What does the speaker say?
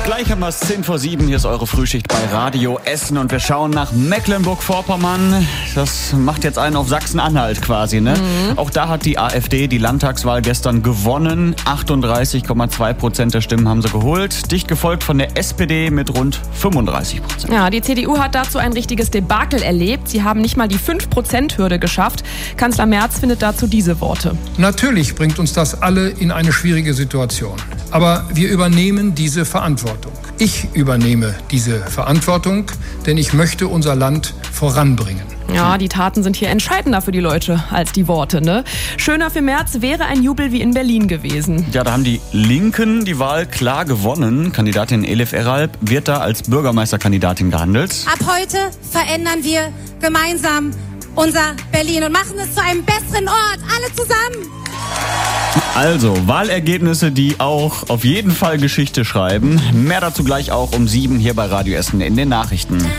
Gleich haben wir es 10 vor 7. Hier ist eure Frühschicht bei Radio Essen und wir schauen nach Mecklenburg-Vorpommern. Das macht jetzt einen auf Sachsen-Anhalt quasi, ne? Auch da hat die AfD die Landtagswahl gestern gewonnen. 38,2% der Stimmen haben sie geholt. Dicht gefolgt von der SPD mit rund 35%. Ja, die CDU hat dazu ein richtiges Debakel erlebt. Sie haben nicht mal die 5%-Hürde geschafft. Kanzler Merz findet dazu diese Worte. Natürlich bringt uns das alle in eine schwierige Situation. Aber wir übernehmen diese Verantwortung. Ich übernehme diese Verantwortung, denn ich möchte unser Land voranbringen. Ja, die Taten sind hier entscheidender für die Leute als die Worte, ne? Schöner für Merz wäre ein Jubel wie in Berlin gewesen. Ja, da haben die Linken die Wahl klar gewonnen. Kandidatin Elif Eralp wird da als Bürgermeisterkandidatin gehandelt. Ab heute verändern wir gemeinsam unser Berlin und machen es zu einem besseren Ort, alle zusammen. Also, Wahlergebnisse, die auch auf jeden Fall Geschichte schreiben. Mehr dazu gleich auch um 7 hier bei Radio Essen in den Nachrichten.